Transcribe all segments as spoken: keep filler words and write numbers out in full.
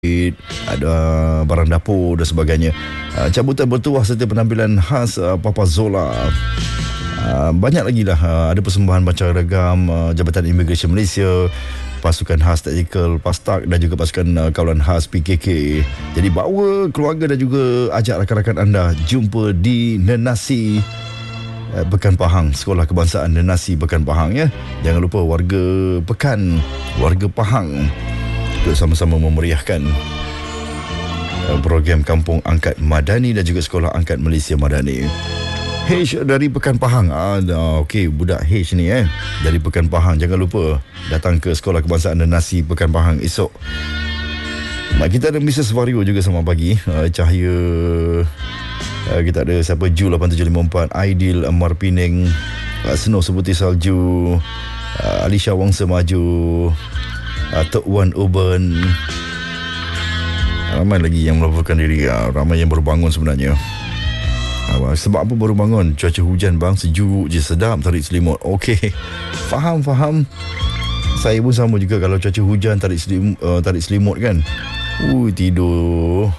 ada barang dapur dan sebagainya. Uh, cabutan bertuah serta penampilan khas uh, Papa Zola. Uh, banyak lagi lah. Uh, ada persembahan baca regam uh, Jabatan Imigresen Malaysia, pasukan khas taktikal Pastak dan juga pasukan uh, kawalan khas P K K. Jadi bawa keluarga dan juga ajak rakan-rakan anda jumpa di Nenasi uh, Pekan Pahang, Sekolah Kebangsaan Nenasi Pekan Pahang ya. Jangan lupa warga Pekan, warga Pahang untuk sama-sama memeriahkan uh, program Kampung Angkat Madani dan juga Sekolah Angkat Malaysia Madani. H dari Pekan Pahang. Ah, okey, budak H ni eh. Dari Pekan Pahang, jangan lupa datang ke Sekolah Kebangsaan Nenasi Pekan Pahang esok. Nah, kita ada Missus Vario juga sama pagi. Uh, Cahaya, uh, kita ada siapa? Ju lapan tujuh lima empat, Aidil Amar Pining, uh, Snow Sebuti Salju, uh, Alisha Wangsa Maju, uh, Tok Wan Urban. Ramai lagi yang melaporkan diri. Uh, ramai yang baru bangun sebenarnya. Uh, sebab apa baru bangun? Cuaca hujan bang, sejuk je, sedap, tarik selimut. Okey, faham, faham. Saya pun sama juga kalau cuaca hujan, tarik selimut, uh, tarik selimut kan. Ui, tidur.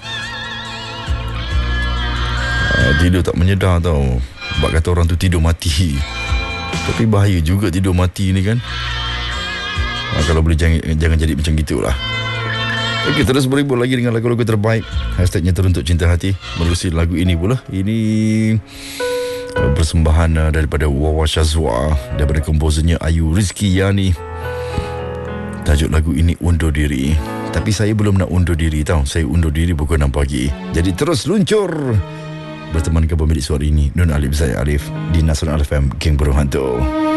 Uh, tidur tak menyedar tau. Sebab kata orang tu tidur mati. Tapi bahaya juga tidur mati ni kan. Uh, kalau boleh jangan, jangan jadi macam gitulah. Okey, terus berhibur lagi dengan lagu-lagu terbaik. Hashtagnya Teruntuk Cinta Hati. Menerusi lagu ini pula. Ini uh, persembahan uh, daripada Wawa Shazwa, daripada komposernya Ayu Rizki Yani. Tajuk lagu ini Undur Diri. Tapi saya belum nak undur diri tau. Saya undur diri pukul enam pagi. Jadi terus luncur berteman ke pemilik suara ini, Nun Alif, saya Alif, di Nasional F M, King Burung Hantu.